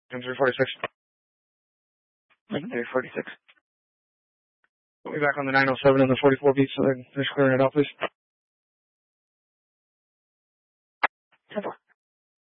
Jim 346. Lincoln 346. Put me back on the 907 and the 44 beats so they can finish clearing it out, please. 10-4.